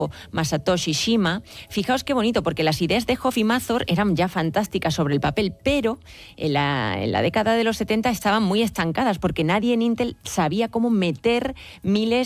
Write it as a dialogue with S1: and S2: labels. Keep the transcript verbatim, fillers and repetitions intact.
S1: Masatoshi Shima. Fijaos qué bonito, porque las ideas de Hoff y Mazur eran ya fantásticas sobre el papel, pero en la, en la década de los setenta estaban muy estancadas, porque nadie en Intel sabía cómo meter miles